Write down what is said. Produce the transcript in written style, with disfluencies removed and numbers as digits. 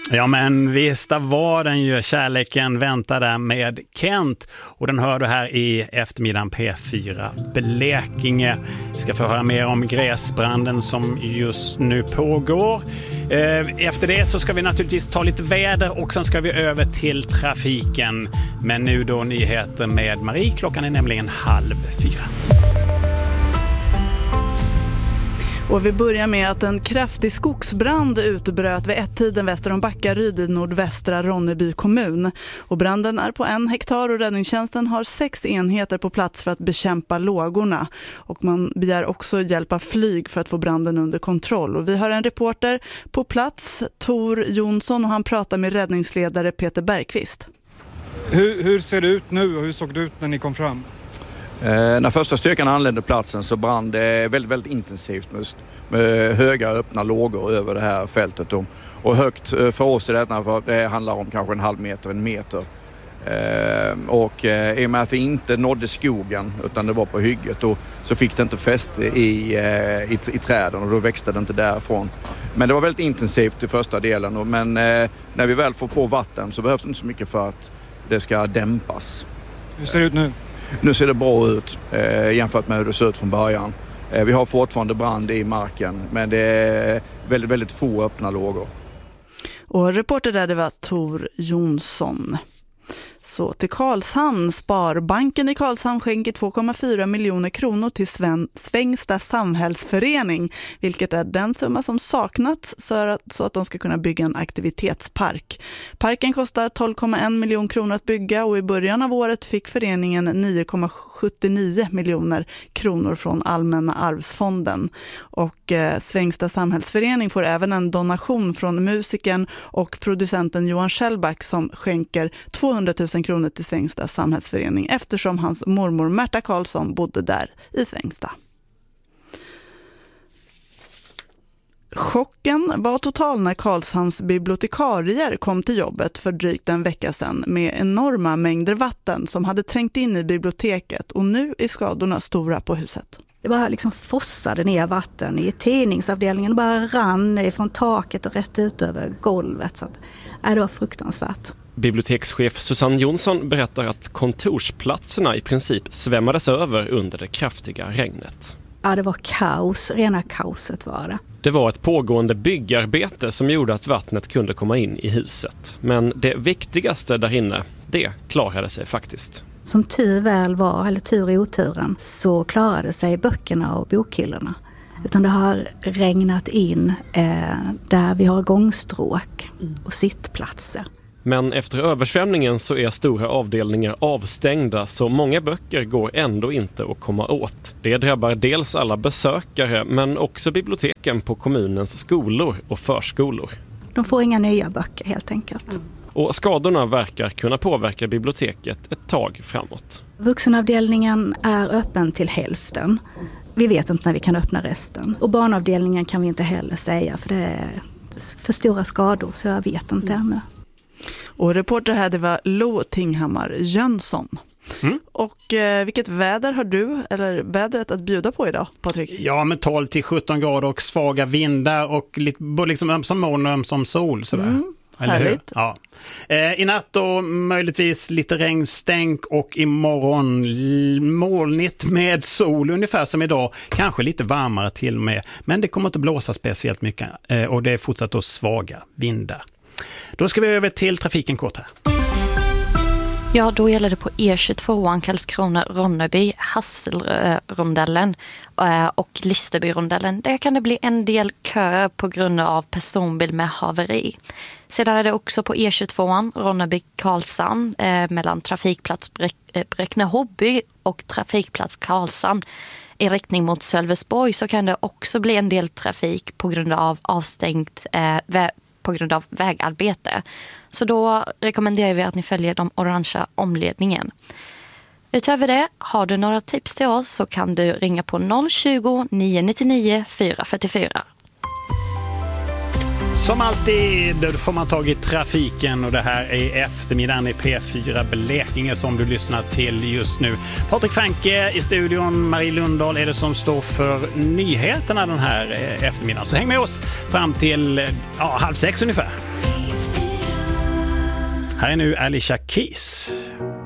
Ja, men visst var den ju. Kärleken väntar där med Kent. Och den hör du här i eftermiddagen P4 Blekinge. Vi ska få höra mer om gräsbranden som just nu pågår. Efter det så ska vi naturligtvis ta lite väder och sen ska vi över till trafiken. Men nu då nyheter med Marie. Klockan är nämligen 3:30. Och vi börjar med att en kraftig skogsbrand utbröt vid ett-tiden väster om Backaryd i nordvästra Ronneby kommun. Och branden är på 1 hektar och räddningstjänsten har 6 enheter på plats för att bekämpa lågorna. Och man begär också hjälp av flyg för att få branden under kontroll. Och vi har en reporter på plats, Tor Jonsson, och han pratar med räddningsledare Peter Bergqvist. Hur ser det ut nu och hur såg det ut när ni kom fram? När första styrkan anlände platsen så brann det väldigt intensivt med höga öppna lågor över det här fältet. Och högt för oss är detta, för det handlar om kanske 1,5 meter, 1 meter. Och i och med att det inte nådde skogen utan det var på hygget, så fick det inte fäste i träden och då växte det inte därifrån. Men det var väldigt intensivt i första delen, men när vi väl får på vatten så behövs det inte så mycket för att det ska dämpas. Hur ser det ut nu? Nu ser det bra ut jämfört med hur det såg ut från början. Vi har fortfarande brand i marken, men det är väldigt få öppna lågor. Och reporter där, det var Tor Jonsson. Så till Karlshamn. Sparbanken i Karlshamn skänker 2,4 miljoner kronor till Svängsta samhällsförening, vilket är den summa som saknats så att de ska kunna bygga en aktivitetspark. Parken kostar 12,1 miljoner kronor att bygga och i början av året fick föreningen 9,79 miljoner kronor från Allmänna arvsfonden. Och Svängsta samhällsförening får även en donation från musikern och producenten Johan Schellback som skänker 200 000 kronor till Svängsta samhällsförening eftersom hans mormor Märta Karlsson bodde där i Svängsta. Chocken var total när Karlshamns bibliotekarier kom till jobbet för drygt en vecka sedan med enorma mängder vatten som hade trängt in i biblioteket och nu är skadorna stora på huset. Det bara liksom fossade ner vatten i tidningsavdelningen, bara rann från taket och rätt ut över golvet. Så det var fruktansvärt. Bibliotekschef Susanne Jonsson berättar att kontorsplatserna i princip svämmades över under det kraftiga regnet. Ja, det var kaos. Rena kaoset var det. Det var ett pågående byggarbete som gjorde att vattnet kunde komma in i huset. Men det viktigaste där inne, det klarade sig faktiskt. Som tur väl var, eller tur i oturen, så klarade sig böckerna och bokhyllorna. Utan det har regnat in där vi har gångstråk och sittplatser. Men efter översvämningen så är stora avdelningar avstängda så många böcker går ändå inte att komma åt. Det drabbar dels alla besökare men också biblioteken på kommunens skolor och förskolor. De får inga nya böcker helt enkelt. Och skadorna verkar kunna påverka biblioteket ett tag framåt. Vuxenavdelningen är öppen till hälften. Vi vet inte när vi kan öppna resten. Och barnavdelningen kan vi inte heller säga för det är för stora skador så jag vet inte ännu. Och reporter här, det var Lo Tinghammar Jönsson. Och vilket väder har du eller vädret att bjuda på idag, Patrik? Ja, med 12 till 17 grader och svaga vindar och lite liksom ömsom moln och ömsom sol. Sådär. Härligt. Ja. I natt då möjligtvis lite regnstänk och imorgon molnigt med sol ungefär som idag. Kanske lite varmare till och med. Men det kommer inte blåsa speciellt mycket och det är fortsatt då svaga vindar. Då ska vi över till trafiken kort här. Ja, då gäller det på E22 Karlskrona-Ronneby, Hasselrondellen och Listerby-rondellen. Där kan det bli en del köer på grund av personbil med haveri. Sedan är det också på E22 Ronneby-Karlshamn mellan trafikplats Bräckne-Hobby och trafikplats Karlshamn. I riktning mot Sölvesborg så kan det också bli en del trafik på grund av avstängt på grund av vägarbete. Så då rekommenderar vi att ni följer de orangea omledningen. Utöver det, har du några tips till oss så kan du ringa på 020-999 444. Som alltid får man tag i trafiken och det här är eftermiddagen i P4 Blekinge som du lyssnar till just nu. Patrik Franke i studion, Marie Lundahl är det som står för nyheterna den här eftermiddagen. Så häng med oss fram till 5:30 ungefär. Här är nu Alicia Keys.